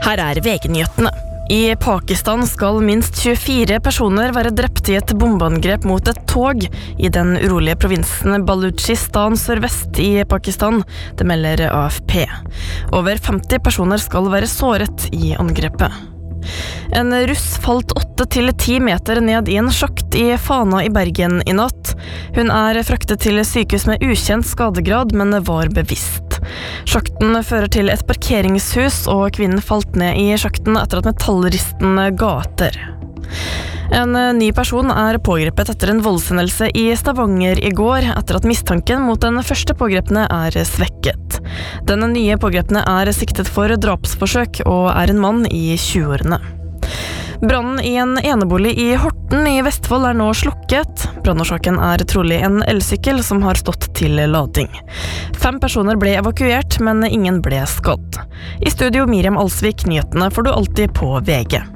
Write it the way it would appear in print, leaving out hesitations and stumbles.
Her VG-nyhetene. I Pakistan skal minst 24 personer være drept i et bombeangrep mot et tog i den urolige provinsen Baluchistan sørvest i Pakistan, det melder AFP. Over 50 personer skal være såret i angrepet. En russ falt 8 til 10 meter ned i en sjakt i Fana i Bergen i natt. Hun fraktet til sykehus med ukjent skadegrad, men var bevisst. Sjakten fører til et parkeringshus, og kvinnen falt ned i sjakten etter at metallristen ga etter. En ny person pågrepet etter en voldshendelse i Stavanger i går, etter at mistanken mot den første pågrepne svekket. Den nye pågrepne siktet for drapsforsøk og en mann i 20-årene. Brannen i en enebolig i Horten i Vestfold nå slukket. Brannårsaken trolig en elsykkel som har stått til lading. 5 personer ble evakuert, men ingen ble skadd. I studio Miriam Alsvik, nyhetene får du alltid på VG.